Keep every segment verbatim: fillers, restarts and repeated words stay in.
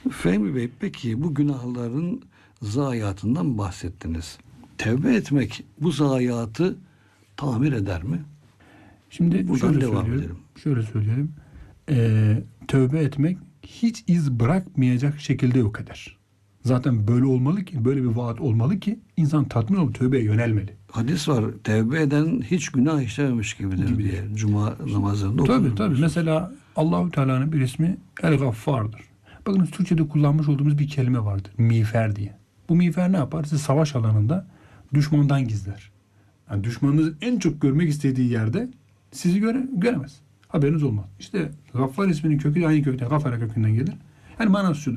Fehmi Bey, peki bu günahların zayiatından bahsettiniz. Tevbe etmek bu zayiatı tamir eder mi? Şimdi Buradan şöyle devam söyleyelim. edelim. Şöyle söyleyelim. Ee, tövbe etmek hiç iz bırakmayacak şekilde yok eder. Zaten böyle olmalı ki, böyle bir vaat olmalı ki insan tatmin olup tövbeye yönelmeli. Hadis var, tevbe eden hiç günah işlememiş gibidir Gibi. diye. Cuma namazlarında Tabii okunur. tabii. Mesela Allahu Teala'nın bir ismi El Gaffar'dır. Bakın Türkçe'de kullanmış olduğumuz bir kelime vardır. Miğfer diye. Bu miğfer ne yapar? Sizi savaş alanında düşmandan gizler. Yani düşmanınızın en çok görmek istediği yerde sizi göre, göremez. Haberiniz olmaz. İşte Gaffar isminin kökü de aynı kökten, Gaffara kökünden gelir. Yani manası şudur.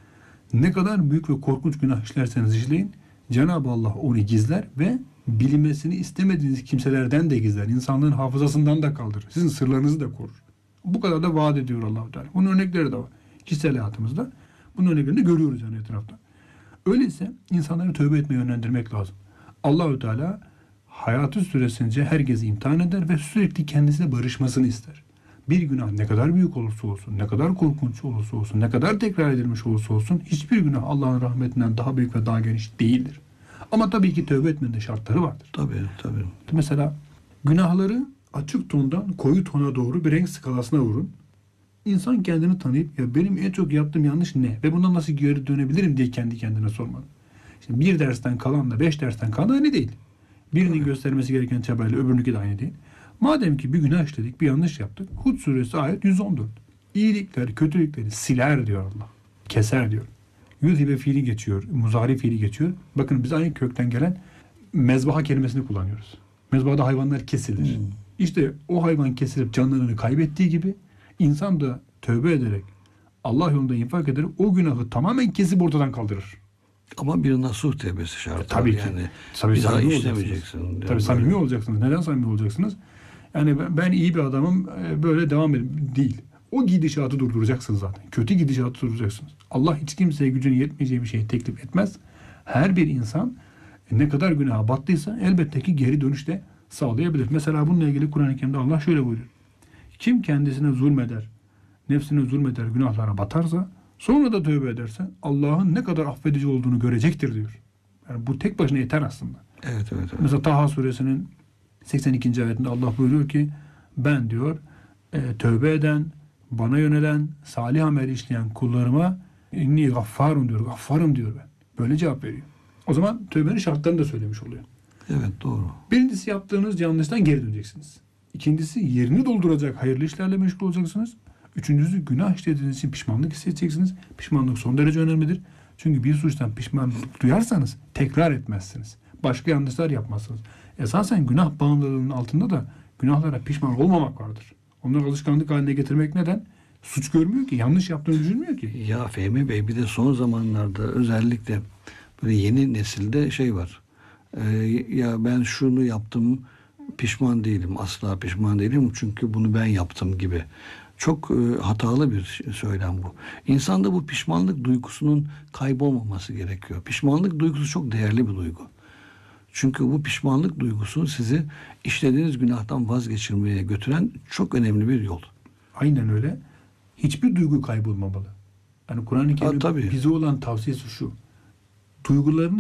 Ne kadar büyük ve korkunç günah işlerseniz işleyin, Cenab-ı Allah onu gizler ve bilinmesini istemediğiniz kimselerden de gizler. İnsanlığın hafızasından da kaldırır. Sizin sırlarınızı da korur. Bu kadar da vaat ediyor Allah-u Teala. Bunun örnekleri de var. Kişisel hayatımızda. Bunun örneklerini görüyoruz yani etrafta. Öyleyse insanları tövbe etmeye yönlendirmek lazım. Allah-u Teala hayatı süresince herkesi imtihan eder ve sürekli kendisiyle barışmasını ister. Bir günah ne kadar büyük olursa olsun, ne kadar korkunç olursa olsun, ne kadar tekrar edilmiş olursa olsun hiçbir günah Allah'ın rahmetinden daha büyük ve daha geniş değildir. Ama tabii ki tövbe etmenin de şartları vardır. Tabii tabii. Mesela günahları açık tondan koyu tona doğru bir renk skalasına vurun. İnsan kendini tanıyıp ya benim en çok yaptığım yanlış ne ve bundan nasıl geri dönebilirim diye kendi kendine sormalı. Şimdi bir dersten kalanla beş dersten kalan aynı değil. Birinin evet. göstermesi gereken çabayla öbürününki de aynı değil. Madem ki bir günah işledik, bir yanlış yaptık. Hud suresi ayet yüz on dört. İyilikleri, kötülükleri siler diyor Allah. Keser diyor. Yudhibe fiili geçiyor. Muzari fiili geçiyor. Bakın biz aynı kökten gelen mezbaha kelimesini kullanıyoruz. Mezbahada hayvanlar kesilir. Hmm. İşte o hayvan kesilip canlarını kaybettiği gibi insan da tövbe ederek Allah yolunda infak ederek o günahı tamamen kesip ortadan kaldırır. Ama bir nasuh tevbesi şart. E, tabii ki. Yani tabii bir daha işlemeyeceksin. Yani tabii böyle. Samimi olacaksınız. Neden samimi olacaksınız? Yani ben, ben iyi bir adamım, böyle devam edin değil. O gidişatı durduracaksınız zaten. Kötü gidişatı durduracaksınız. Allah hiç kimseye gücünün yetmeyeceği bir şeyi teklif etmez. Her bir insan ne kadar günaha battıysa elbette ki geri dönüşte sağlayabilir. Mesela bununla ilgili Kur'an-ı Kerim'de Allah şöyle buyuruyor. Kim kendisine zulmeder, nefsine zulmeder, günahlara batarsa, sonra da tövbe ederse Allah'ın ne kadar affedici olduğunu görecektir diyor. Yani bu tek başına yeter aslında. Evet, evet, evet. Mesela Taha suresinin seksen ikinci ayetinde Allah buyuruyor ki ben diyor e, tövbe eden, bana yönelen, salih amel işleyen kullarıma inni gaffarun diyor. Gaffarım diyor ben. Böyle cevap veriyor. O zaman tövbenin şartlarını da söylemiş oluyor. Evet, doğru. Birincisi yaptığınız yanlıştan geri döneceksiniz. İkincisi yerini dolduracak hayırlı işlerle meşgul olacaksınız. Üçüncüsü günah işlediğiniz için pişmanlık hissedeceksiniz. Pişmanlık son derece önemlidir. Çünkü bir suçtan pişmanlık duyarsanız tekrar etmezsiniz. Başka yanlışlar yapmazsınız. Esasen günah bağımlılığının altında da günahlara pişman olmamak vardır. Onları alışkanlık haline getirmek neden? Suç görmüyor ki. Yanlış yaptığını düşünmüyor ki. Ya Fehmi Bey, bir de son zamanlarda özellikle böyle yeni nesilde şey var. Ee, ya ben şunu yaptım, pişman değilim. Asla pişman değilim. Çünkü bunu ben yaptım gibi. Çok e, hatalı bir söylem bu. İnsanda bu pişmanlık duygusunun kaybolmaması gerekiyor. Pişmanlık duygusu çok değerli bir duygu. Çünkü bu pişmanlık duygusu sizi işlediğiniz günahtan vazgeçirmeye götüren çok önemli bir yol. Aynen öyle. Hiçbir duygu kaybolmamalı. Yani Kur'an-ı Kerim bize olan tavsiyesi şu. Duygularını